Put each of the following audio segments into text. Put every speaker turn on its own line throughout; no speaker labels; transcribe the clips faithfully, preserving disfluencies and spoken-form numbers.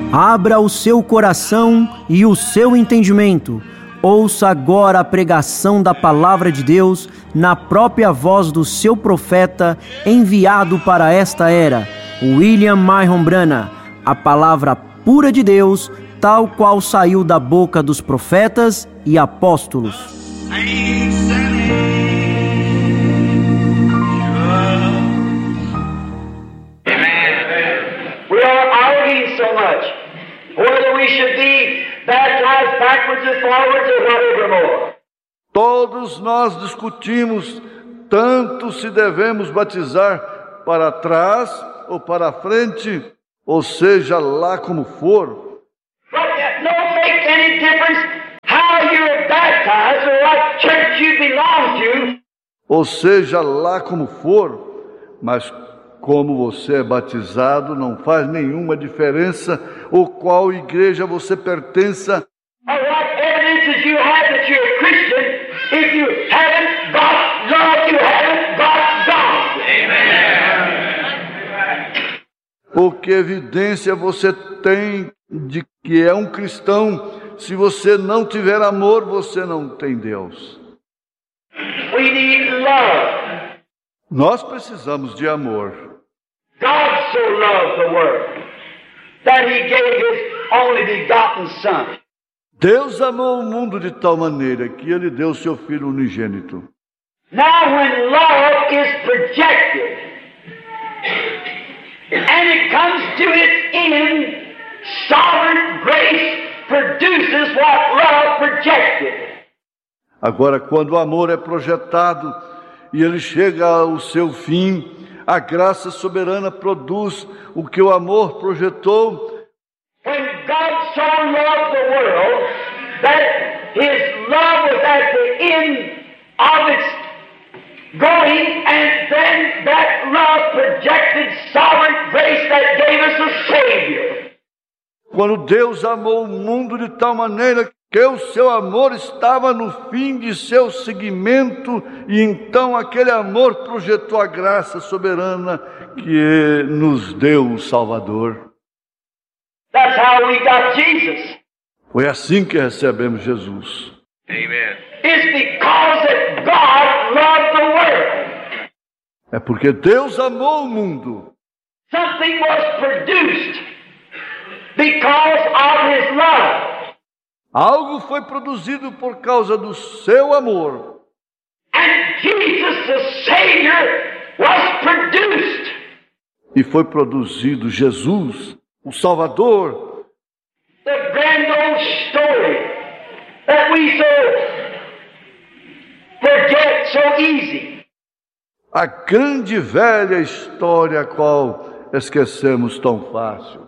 Abra o seu coração e o seu entendimento. Ouça agora a pregação da Palavra de Deus na própria voz do seu profeta enviado para esta era, William Myron Branham, a palavra pura de Deus, tal qual saiu da boca dos profetas e apóstolos.
We are arguing so much whether we should be baptized backwards and forwards or whatever more.
Todos nós discutimos tanto se devemos batizar para trás ou para frente, ou seja, lá como for.
But it don't make any difference how you're baptized or what church you belong to.
Ou seja, lá como for, mas como você é batizado, não faz nenhuma diferença ou qual igreja você pertença.
Or what evidences you have that you're a Christian if you haven't got love, you haven't got God. Amen.
Ou que evidência você tem de que é um cristão? Se você não tiver amor, você não tem Deus.
We need love.
Nós precisamos de amor.
God so loved the world that He gave His only begotten Son.
Deus amou o mundo de tal maneira que Ele deu seu Filho unigênito.
Now when love is projected and it comes to its end, sovereign grace produces what love projected.
Agora, quando o amor é projetado e ele chega ao seu fim, a graça soberana produz o que o amor projetou.
When God so loved the world that His love was at the end of its going, and then that love projected sovereign grace that gave us a Savior.
Quando Deus amou o mundo de tal maneira que o seu amor estava no fim de seu seguimento, e então aquele amor projetou a graça soberana que nos deu o Salvador.
That's how we got Jesus.
Foi assim que recebemos Jesus.
Amen. It's because that God loved the world.
É porque Deus amou o mundo.
Something was produced because of His love.
Algo foi produzido por causa do seu amor.
And Jesus, the Savior, was produced.
E foi produzido Jesus, o Salvador.
The grand old story that we so forget so easy.
A grande e velha história a qual esquecemos tão fácil.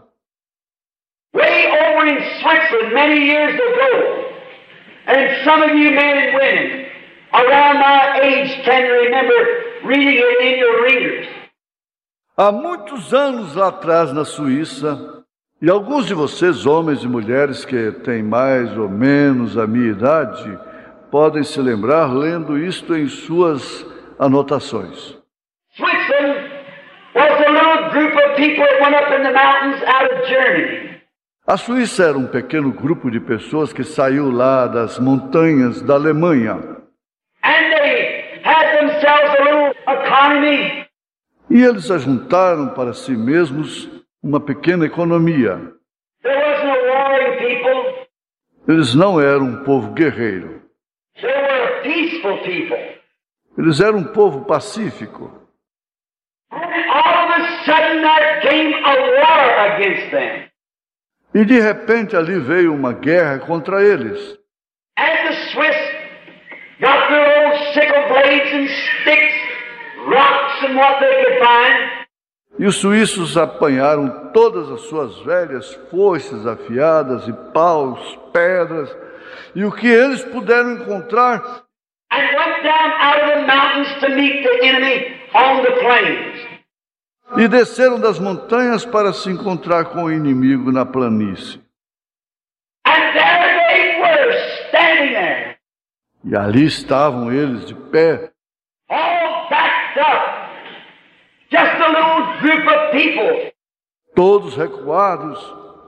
Way over in Switzerland many years ago, and some of you men and women around my age can remember reading it in your readers.
Há muitos anos lá atrás na Suíça, e alguns de vocês, homens e mulheres que têm mais ou menos a minha idade, podem se lembrar lendo isto em suas anotações.
Switzerland was a little group of people that went up in the mountains out of Germany.
A Suíça era um pequeno grupo de pessoas que saiu lá das montanhas da Alemanha.
And they had themselves a little economy.
E eles ajuntaram para si mesmos uma pequena economia.
There was no warring people.
Eles não eram um povo guerreiro.
They were peaceful people.
Eles eram um povo pacífico.
And all of a sudden there came a war against them.
E de repente ali veio uma guerra contra eles.
And the Swiss got their old sickle blades and sticks, rocks and what they could find.
E os suíços apanharam todas as suas velhas foices afiadas e paus, pedras, e o que eles puderam encontrar.
And went down out of the mountains to meet the enemy on the plains.
E desceram das montanhas para se encontrar com o inimigo na planície.
And there they were, standing there.
E ali estavam eles de pé.
All backed up. Just a little group of people.
Todos recuados.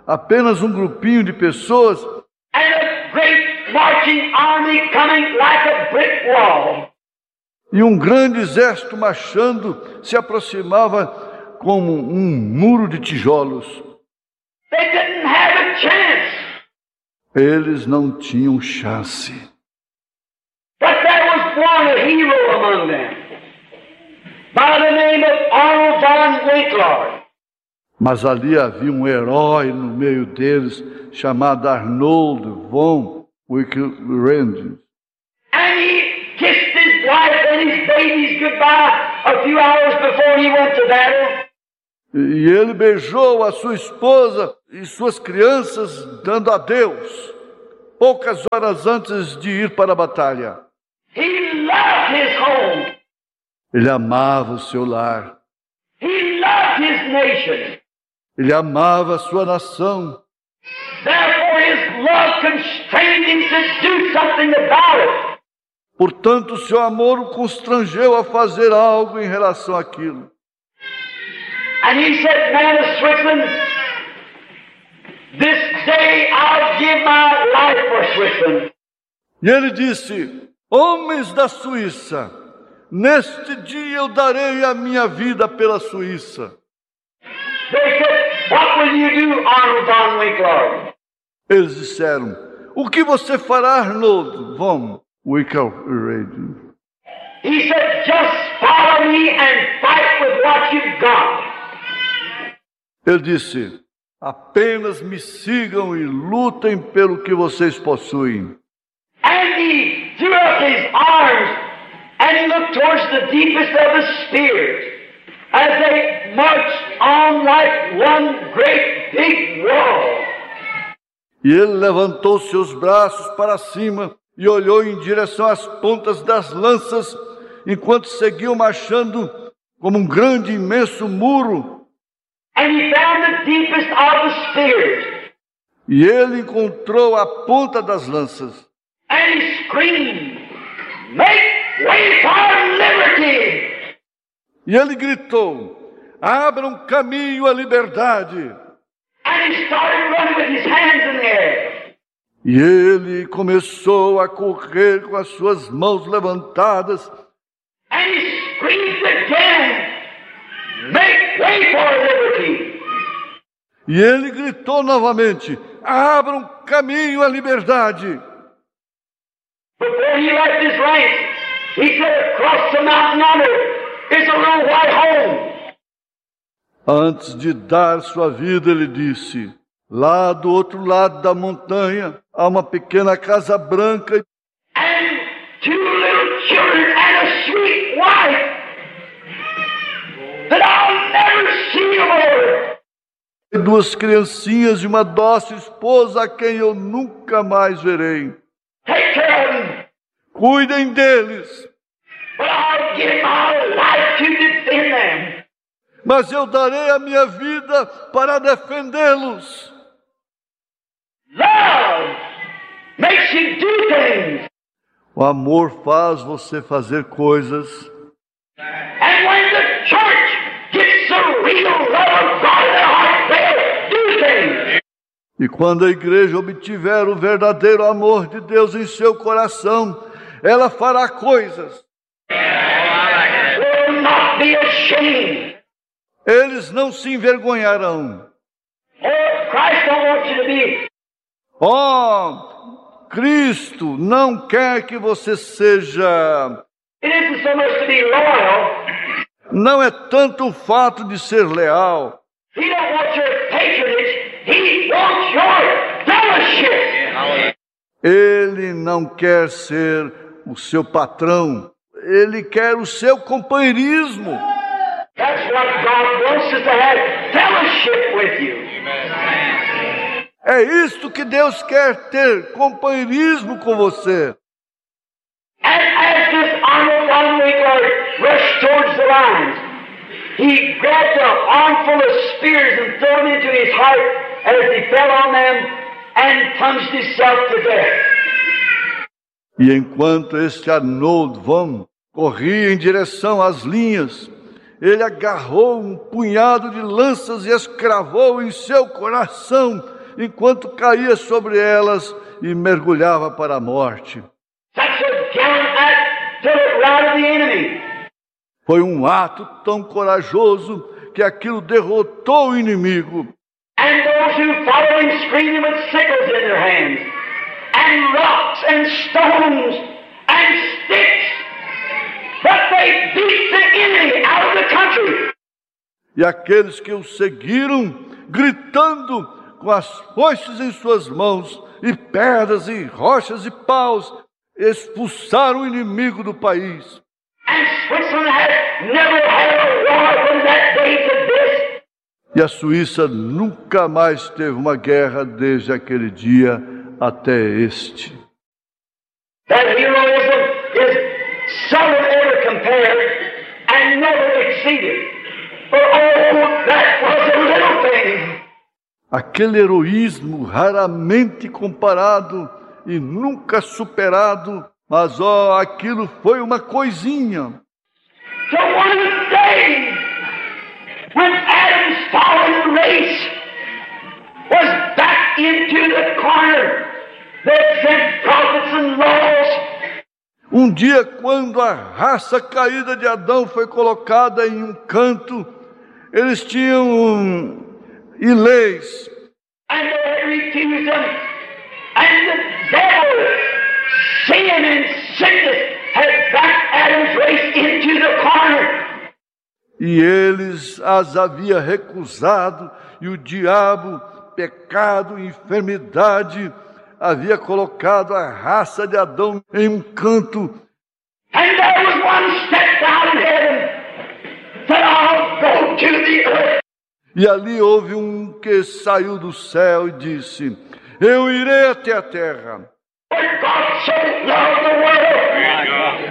apenas um grupinho de pessoas,
and a great marching army coming like a brick wall.
e um grande exército marchando se aproximava como um muro de tijolos.
They didn't have a chance.
Eles não tinham chance.
But there was one, a hero among them, by the name of Arnold von Winkler.
Mas ali havia um herói no meio deles, chamado Arnold von Wickler.
And he kissed his wife and his babies goodbye a few hours before he went to battle.
E ele beijou a sua esposa e suas crianças, dando adeus, poucas horas antes de ir para a batalha.
He loved his home.
Ele amava o seu lar.
He loved his nation.
Ele amava a sua nação.
Therefore his love constrained him to do something about it.
Portanto, o seu amor o constrangeu a fazer algo em relação àquilo.
And he said, man of Switzerland, this day I'll give my life for Switzerland.
E ele disse, homens da Suíça, neste dia eu darei a minha vida pela Suíça.
They said, what will you do, Arnold von Winkler?
Eles disseram, o que você fará, Arnold von Wickler?
He said, just follow me and fight with what you've got.
Ele disse, apenas me sigam e lutem pelo que vocês possuem.
And he threw up his arms and he looked towards the deepest of the spears as they marched on like one great big wall.
E ele levantou seus braços para cima e olhou em direção às pontas das lanças, enquanto seguiam marchando como um grande, imenso muro.
And he found the deepest of the spears.
E ele encontrou a ponta das lanças.
And he screamed, make way for liberty!
E ele gritou, abram caminho à liberdade.
And he started running with his hands in the air.
E ele começou a correr com as suas mãos levantadas.
And he screamed again, make way for liberty!
E ele gritou novamente, abram caminho à liberdade.
Before he left his ranks, he said, across the mountain yonder is a little white home.
Antes de dar sua vida, ele disse, lá do outro lado da montanha, há uma pequena casa branca.
And two little children and a sweet wife that I'll never see more.
E duas criancinhas e uma dócil esposa a quem eu nunca mais verei.
Take care of them.
Cuidem deles.
But I'll give my life to defend them.
Mas eu darei a minha vida para defendê-los.
Love makes you do things.
O amor faz você fazer coisas.
And when the church gets the real love of God in their heart, they'll do things.
E quando a igreja obtiver o verdadeiro amor de Deus em seu coração, ela fará coisas.
Will not be ashamed.
Eles não se envergonharão.
Oh, Christ don't want you to be.
Oh, Cristo não quer que você seja...
It isn't so much to be loyal.
Não é tanto o fato de ser leal.
He don't want your patronage. He wants your fellowship.
Ele não quer ser o seu patrão. Ele quer o seu companheirismo.
That's what God wants us to have, fellowship with you.
É isto que Deus quer ter, companheirismo com você.
And as this Arnold von Winkler rushed towards the lines, he grabbed an armful of spears and threw them into his heart as he fell on them and plunged himself to death.
E enquanto este Arnold von corria em direção às linhas, ele agarrou um punhado de lanças e as cravou em seu coração enquanto caía sobre elas e mergulhava para a morte.
Such a gallant act till it routed the enemy.
Foi um ato tão corajoso que aquilo derrotou o inimigo.
And those who followed him screaming with sickles in their hands, and rocks and stones and sticks. But they beat the enemy out of the country.
E aqueles que o seguiram, gritando com as foices em suas mãos, e pedras e rochas e paus, expulsaram o inimigo do país.
And Switzerland has never had a war from that day to this.
E a Suíça nunca mais teve uma guerra desde aquele dia até este.
That heroism is seldom ever compared and never exceeded. For oh, that was a little thing.
Aquele heroísmo raramente comparado e nunca superado, mas ó, aquilo foi uma coisinha.
So one day, when Adam's fallen race was back into the corner, they sent prophets and laws.
Um dia, quando a raça caída de Adão foi colocada em um canto, eles tinham um, e leis.
And they had refused them. And the devil, sin and sickness, had backed Adam's race into the corner.
E eles as havia recusado, e o diabo, pecado e enfermidade, havia colocado a raça de Adão em um canto.
And there was one stepped out in heaven, said, I'll go to the earth.
E ali houve um que saiu do céu e disse, eu irei até a terra.
For God so loved the world,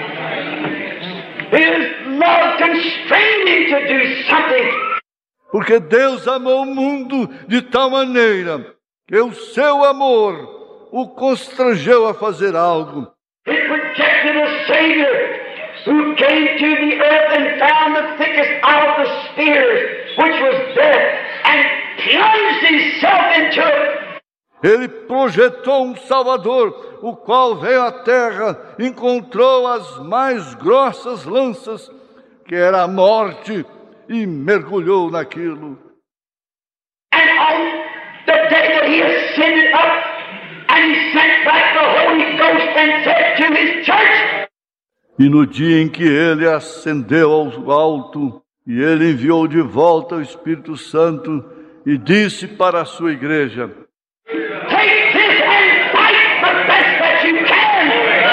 His love constrained Him to do something.
Porque Deus amou o mundo de tal maneira que o seu amor o constrangeu a fazer algo.
He projected a Savior who came to the earth and found the thickest of the spears, which was death, and plunged himself into it.
Ele projetou um Salvador, o qual veio à terra, encontrou as mais grossas lanças, que era a morte, e mergulhou naquilo.
And on the day that he ascended up, and he sent back the Holy Ghost and said to his church,
e no dia em que ele ascendeu ao alto, e ele enviou de volta o Espírito Santo, e disse para a sua igreja,
take this and fight the best that you can.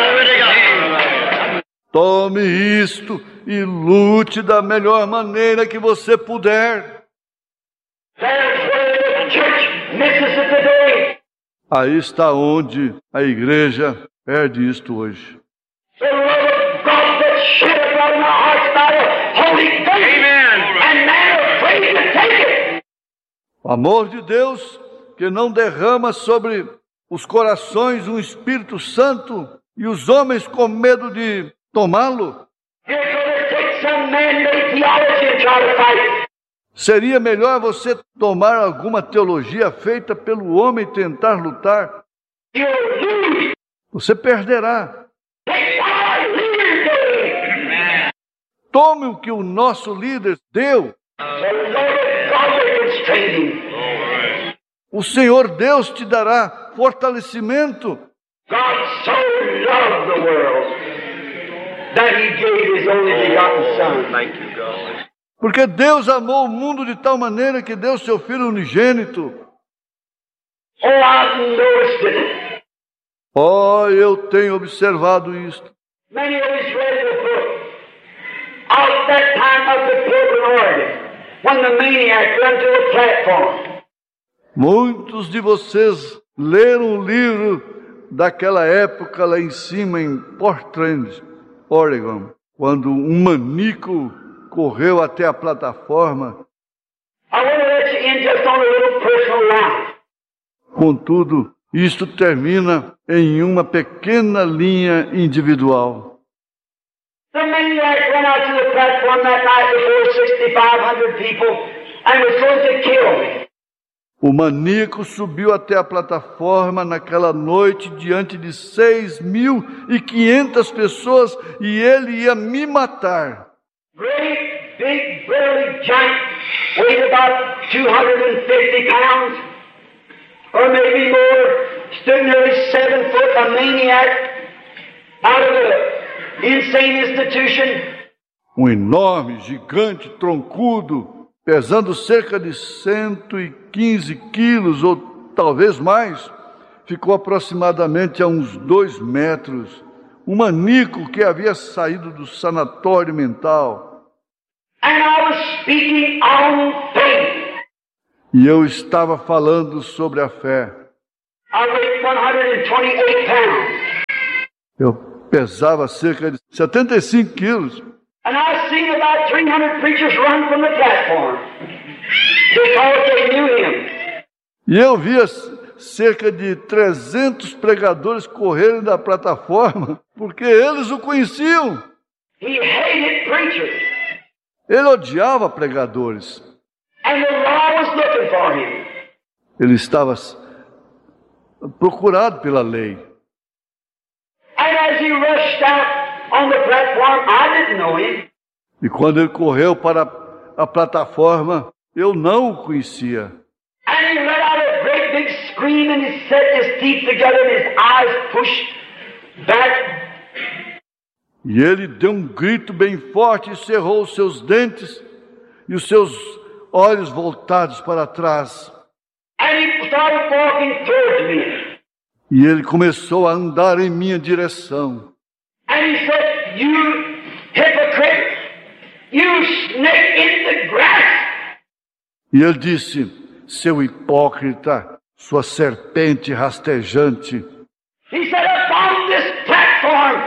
tome isto e lute da melhor maneira que você puder.
There's where the church misses it today.
Aí está onde a igreja perde isto hoje.
The love of God that shed abroad in our hearts by the Holy Ghost. Amen. And man afraid to take it.
O amor de Deus que não derrama sobre os corações um Espírito Santo e os homens com medo de tomá-lo.
You're going to take some man-made theology and try to fight.
Seria melhor você tomar alguma teologia feita pelo homem e tentar lutar.
You'll lose.
Você perderá.
Take what our leader gave.
Tome o que o nosso líder deu.
The Lord of God will constrain him.
O Senhor Deus te dará fortalecimento.
God so loved the world that He gave His only begotten Son. Thank you, God.
Porque Deus amou o mundo de tal maneira que deu seu Filho unigênito.
Oh, I've noticed it.
Oh, eu tenho observado isto.
Many of us read the book out that time of the Portland, Oregon, when the maniac went to the platform.
Muitos de vocês leram o livro daquela época lá em cima em Portland, Oregon, quando um maníaco correu até a plataforma.
I want to let you in just on a little personal line.
Contudo, isto termina em uma pequena linha individual.
The maniac went out to the platform that night before sixty-five hundred people and was going to kill me.
O maníaco subiu até a plataforma naquela noite diante de seis mil e quinhentas pessoas e ele ia me matar.
Great, big, burly giant, weighed about two hundred fifty pounds, or maybe more, stood nearly seven foot, a maniac, out of the insane institution.
Um enorme, gigante, troncudo, pesando cerca de cento e quinze quilos ou talvez mais, ficou aproximadamente a uns dois metros. Um maníaco que havia saído do sanatório mental.
And I was speaking on faith.
E eu estava falando sobre a fé.
I weighed one hundred twenty-eight pounds.
Eu pesava cerca de setenta e cinco quilos.
And I seen about three hundred preachers run from the platform because they knew him.
E eu via cerca de trezentos pregadores correrem da plataforma, porque eles o conheciam.
He hated preachers,
Ele odiava pregadores.
and the law was looking for him.
Ele estava procurado pela lei.
And as he rushed out on the platform, I didn't know him.
E quando ele correu para a plataforma, eu não o conhecia.
And he let out a great big scream, and he set his teeth together and his eyes pushed back.
E ele deu um grito bem forte e cerrou os seus dentes e os seus olhos voltados para trás.
And he started walking towards me.
E ele começou a andar em minha direção.
And he said, "You hypocrite, you snake in the grass."
E ele disse: seu hipócrita, sua serpente rastejante.
He said, "Upon this platform,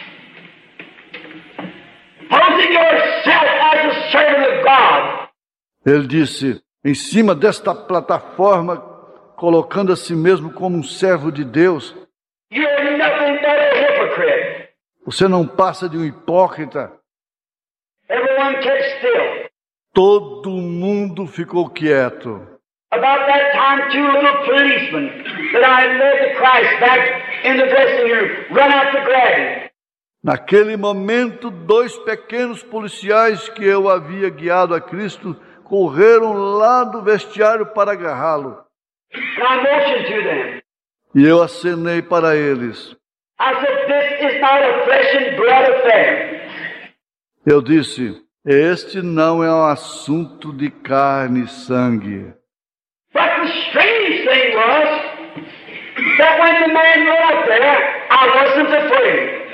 posing yourself as a servant of God."
Ele disse: em cima desta plataforma, colocando a si mesmo como um servo de Deus,
"You're nothing but a hypocrite."
você não passa de um hipócrita.
Everyone kept still.
Todo mundo ficou quieto.
About that time, two little policemen that I had led to Christ back in the dressing room run out to grab him.
Naquele momento, dois pequenos policiais que eu havia guiado a Cristo correram lá do vestiário para agarrá-lo.
And I motioned to them.
E eu acenei para eles.
I said, "This is not a flesh and blood affair.
Eu disse: este não é um assunto de carne e sangue.
But the strange thing was that when the man went up there, I wasn't afraid.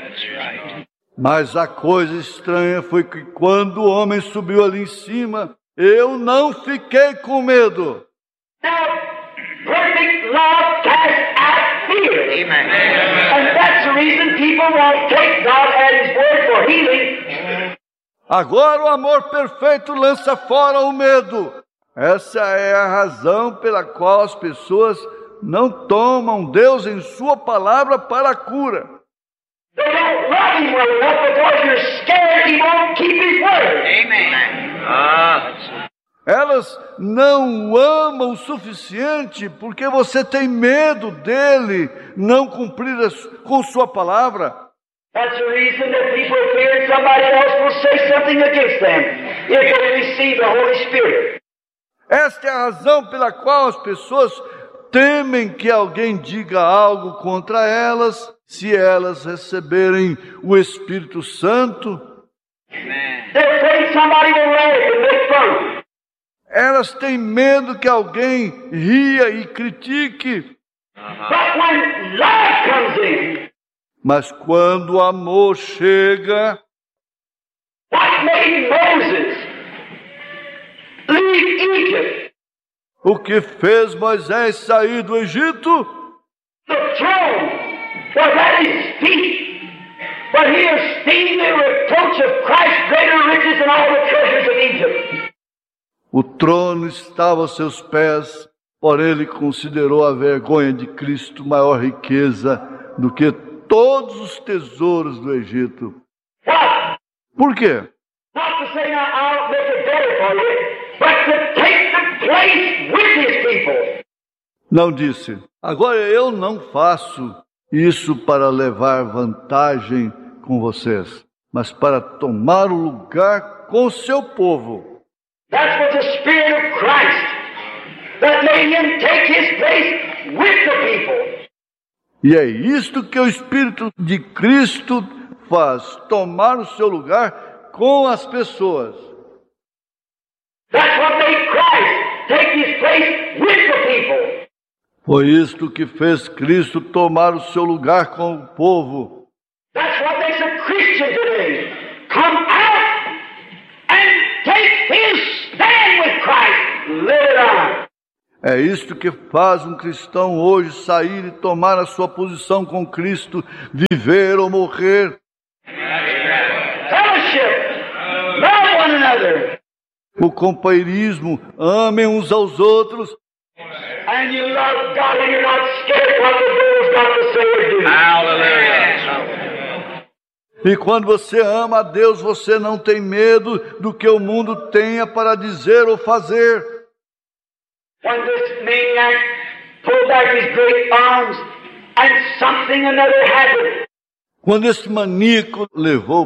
Mas a coisa estranha foi que quando o homem subiu ali em cima, eu não fiquei com medo.
Now, perfect love casts out fear.
Amen.
And that's the reason people won't take God at His word for healing.
Agora o amor perfeito lança fora o medo. Essa é a razão pela qual as pessoas não tomam Deus em sua palavra para a cura.
They don't love Him well enough because you're scared He won't keep His word.
Amen. Ah.
Elas não o amam o suficiente porque você tem medo dele não cumprir com sua palavra.
That's the reason that people fear somebody else will say something against them if they receive the Holy Spirit.
Esta é a razão pela qual as pessoas temem que alguém diga algo contra elas se elas receberem o Espírito Santo.
They're afraid somebody will laugh and make fun.
Elas têm medo que alguém ria e critique.
But when love comes in,
Mas quando o amor chega,
what made Moses leave Egypt?
o que fez Moisés sair do Egito?
The throne was at his feet, but he esteemed the reproach of Christ greater riches than all the treasures of Egypt.
O trono estava aos seus pés, porém ele considerou a vergonha de Cristo maior riqueza do que todos os tesouros do Egito.
What?
Por quê?
Not to say now I'll make it better for you, but to take the place with his people.
Não disse: agora eu não faço isso para levar vantagem com vocês, mas para tomar o lugar com o seu povo.
That's what the Spirit of Christ, that made him take his place with the people.
E é isto que o Espírito de Cristo faz, tomar o seu lugar com as pessoas.
That's what made Christ take his place with the people.
Foi isto que fez Cristo tomar o seu lugar com o povo.
That's what makes a Christian today come out and take his stand with Christ. Live it on.
É isto que faz um cristão hoje sair e tomar a sua posição com Cristo, viver ou morrer.
Fellowship. Love one another.
O companheirismo, amem uns aos outros.
And you love God and you're not scared what the world's got to say or do.
Hallelujah.
E quando você ama a Deus, você não tem medo do que o mundo tenha para dizer ou fazer.
When this maniac pulled back his great arms and something another happened.
Quando esse maníaco levou